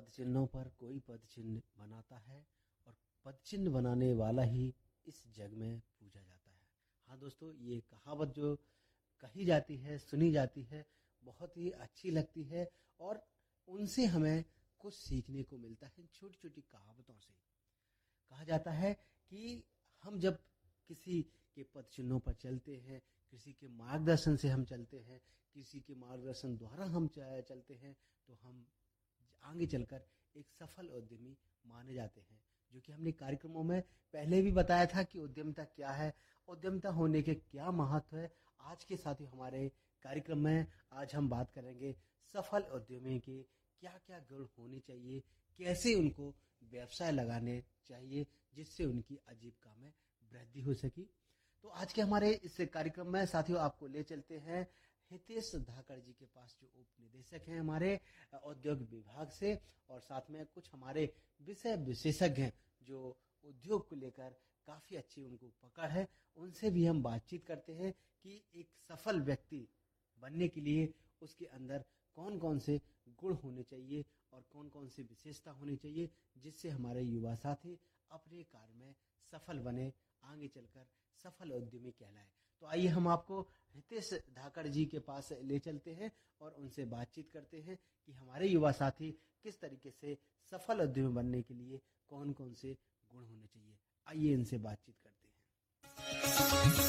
पदचिन्हों पर कोई पदचिन्ह बनाता है और पदचिन्ह बनाने वाला ही इस जग में पूजा जाता है। हाँ दोस्तों, ये कहावत जो कही जाती है, सुनी जाती है, बहुत ही अच्छी लगती है और उनसे हमें कुछ सीखने को मिलता है। छोटी छोटी कहावतों से कहा जाता है कि हम जब किसी के पद चिन्हों पर चलते हैं, किसी के मार्गदर्शन से हम चलते हैं, किसी के मार्गदर्शन द्वारा हम चलते हैं, तो हम आगे चलकर एक सफल उद्यमी माने जाते हैं। जो कि हमने कार्यक्रमों में पहले भी बताया था कि उद्यमिता क्या है, उद्यमिता होने के क्या महत्व है। आज के साथी हमारे कार्यक्रम में आज हम बात करेंगे सफल उद्यमी के क्या क्या गुण होने चाहिए, कैसे उनको व्यवसाय लगाने चाहिए जिससे उनकी आजीविका में वृद्धि हो सकी। तो आज के हमारे इस कार्यक्रम में साथियों आपको ले चलते हैं हितेश धाकड़ जी के पास, जो उप निदेशक हैं हमारे उद्योग विभाग से, और साथ में कुछ हमारे विषय विशेषज्ञ हैं जो उद्योग को लेकर काफी अच्छी उनको पकड़ है। उनसे भी हम बातचीत करते हैं कि एक सफल व्यक्ति बनने के लिए उसके अंदर कौन कौन से गुण होने चाहिए और कौन कौन सी विशेषता होनी चाहिए जिससे हमारे युवा साथी अपने कार्य में सफल बने, आगे चलकर सफल उद्यमी कहलाए। तो आइए हम आपको हितेश धाकड़ जी के पास ले चलते हैं और उनसे बातचीत करते हैं कि हमारे युवा साथी किस तरीके से सफल उद्यमी बनने के लिए कौन कौन से गुण होने चाहिए। आइए इनसे बातचीत करते हैं।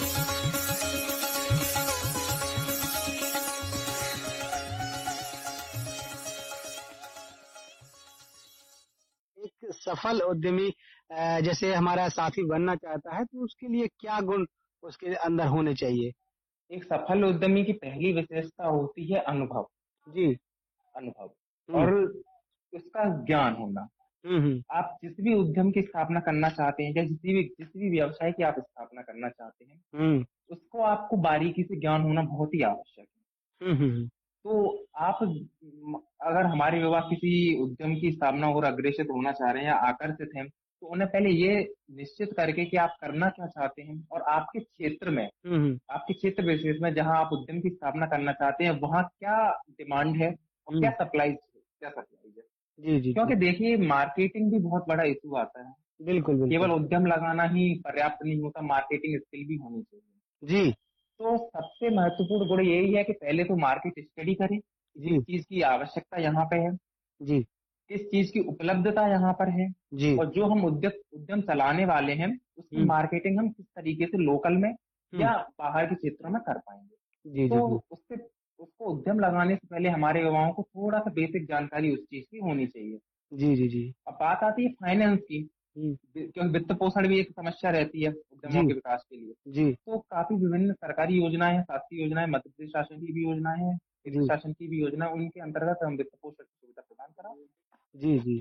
एक सफल उद्यमी जैसे हमारा साथी बनना चाहता है तो उसके लिए क्या गुण उसके अंदर होने चाहिए? एक सफल उद्यमी की पहली विशेषता होती है अनुभव। जी। अनुभव और उसका ज्ञान होना। हम्म। आप जिस भी उद्यम की स्थापना करना चाहते हैं या जिस भी व्यवसाय की आप स्थापना करना चाहते हैं, हम्म। उसको आपको बारीकी से ज्ञान होना बहुत ही आवश्यक है। हम्म। तो आप अगर हमारे युवा किसी उद्यम की स्थापना और अग्रेसित होना चाह रहे हैं या आकर्षित हैं, तो उन्हें पहले ये निश्चित करके कि आप करना क्या चाहते हैं और आपके क्षेत्र में, आपके क्षेत्र विशेष में जहां आप उद्यम की स्थापना करना चाहते हैं वहां क्या डिमांड है और क्या सप्लाई है। जी जी क्योंकि जी। देखिए मार्केटिंग भी बहुत बड़ा इशू आता है। बिल्कुल केवल बिल्कुल। उद्यम लगाना ही पर्याप्त नहीं होता, मार्केटिंग स्किल भी होनी चाहिए। जी तो सबसे महत्वपूर्ण गुण यही है कि पहले तो मार्केट स्टडी करें, किस जी चीज की आवश्यकता यहाँ पे है, जी किस चीज की उपलब्धता यहाँ पर है, जी। और जो हम उद्यम उद्यम चलाने वाले हैं उसकी हम्म मार्केटिंग हम किस तरीके से लोकल में हम्म। या बाहर के क्षेत्रों में कर पाएंगे। जी जी तो जी उससे उसको उद्यम लगाने से पहले हमारे युवाओं को थोड़ा सा बेसिक जानकारी उस चीज की होनी चाहिए। जी जी जी। अब बात आती है फाइनेंस की, हम्म। क्योंकि वित्त पोषण भी एक समस्या रहती है जी उद्यमों के विकास के लिए। जी तो काफी विभिन्न सरकारी योजनाएं हैं, शासकीय योजनाएं, मध्य प्रदेश शासन की भी योजनाएं हैं, केंद्र जी शासन की भी योजना है, उनके अंतर्गत हम वित्त पोषण की सुविधा प्रदान करा। जी जी।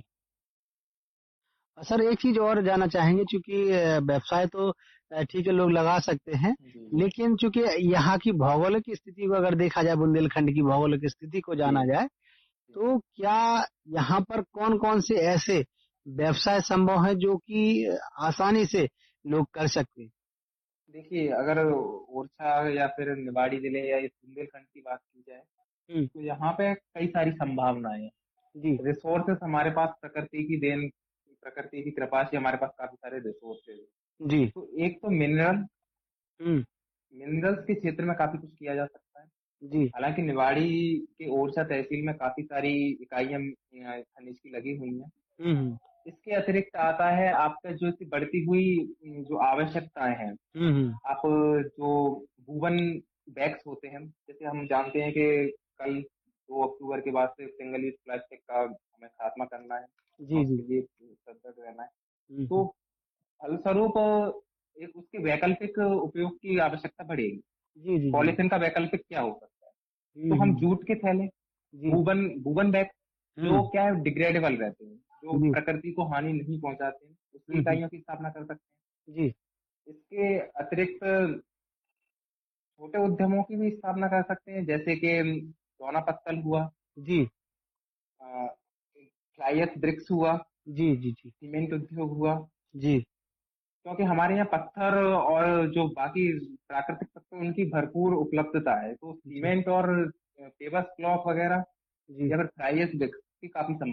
सर एक चीज और जानना चाहेंगे, चूंकि व्यवसाय तो ठीक है लोग लगा सकते हैं, जी लेकिन चूंकि यहाँ की भौगोलिक स्थिति को अगर देखा जाए, बुंदेलखंड की भौगोलिक स्थिति को जी जाना जाए, जी। तो क्या यहाँ पर कौन कौन से ऐसे व्यवसाय संभव है जो कि आसानी से लोग कर सकते हैं? देखिए अगर ओरछा या फिर निवाड़ी जिले या इस बुंदेलखंड की बात की जाए, हम्म। तो यहाँ पे कई सारी संभावनाएं हैं। जी रिसोर्सेस हमारे पास प्रकृति की देन, प्रकृति की कृपा से हमारे पास काफी सारे रिसोर्सेज हैं। जी। तो एक तो मिनरल, हम्म। मिनरल्स के क्षेत्र में काफी कुछ किया जा सकता है। जी। हालांकि निवाड़ी के ओरछा तहसील में काफी सारी इकाइयां खनिज की लगी हुई हैं। हम्म इसके अतिरिक्त आता है आपका जो इसकी बढ़ती हुई जो आवश्यकताएं हैं। हम्म। आप जो वूवन बैग्स होते हैं, जैसे हम जानते हैं कि कल 2 अक्टूबर के बाद से सिंगल यूज प्लास्टिक का हमें खात्मा करना है और जी जी। उसके लिए सतर्क रहना है। हम्म। तो फलस्वरूप एक उसके वैकल्पिक उपयोग की आवश्यकता बढ़ेगी। जी जी जी। पॉलीथिन का वैकल्पिक क्या हो सकता है? तो हम हम्म। जूट के थैले, जी। वूवन वूवन बैग, हम्म। जो क्या है डिग्रेडेबल रहते हैं, जो जी। प्रकृति को हानि नहीं पहुंचाते हैं, उसकी हम्म। इकाइयों की स्थापना कर सकते हैं। जी। इसके अतिरिक्त छोटे उद्यमों की भी स्थापना कर सकते हैं, जैसे कि दोना पत्तल हुआ, जी फ्लाई एश ब्रिक्स हुआ, जी जी जी सीमेंट उद्योग हुआ। जी। क्योंकि हमारे यहाँ पत्थर और जो बाकी प्राकृतिक तत्व उनकी भरपूर उपलब्धता है, तो जी सीमेंट और पेवर्स ब्लॉक वगैरह जी। या फिर फ्लाई एश ब्रिक्स की काफी